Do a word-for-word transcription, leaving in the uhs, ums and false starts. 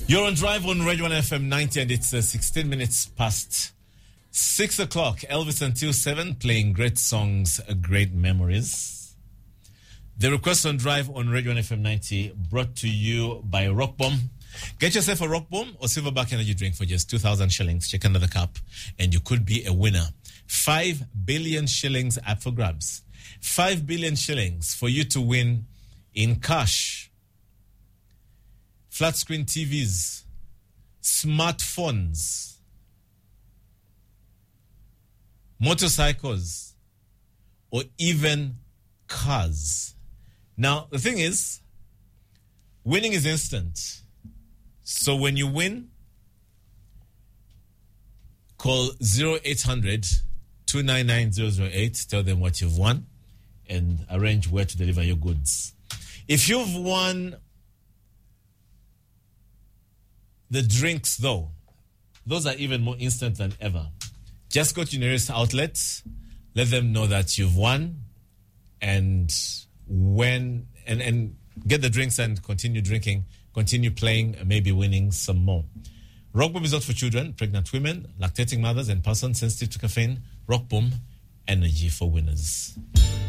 You're on Drive on Radio one F M ninety, and it's uh, sixteen minutes past six o'clock. Elvis until seven, playing great songs, uh, great memories. The request on Drive on Radio one F M ninety, brought to you by Rock Bomb. Get yourself a Rock Bomb or Silverback energy drink for just two thousand shillings. Check under the cup, and you could be a winner. Five billion shillings up for grabs. Five billion shillings for you to win in cash. Flat screen T Vs, smartphones, motorcycles, or even cars. Now, the thing is, winning is instant. So when you win, call zero eight hundred, two nine nine, zero zero eight, tell them what you've won, and arrange where to deliver your goods. If you've won the drinks, though, those are even more instant than ever. Just go to your nearest outlet, let them know that you've won, and when and, and get the drinks and continue drinking, continue playing, and maybe winning some more. Rock Boom is not for children, pregnant women, lactating mothers, and persons sensitive to caffeine. Rock Boom, energy for winners.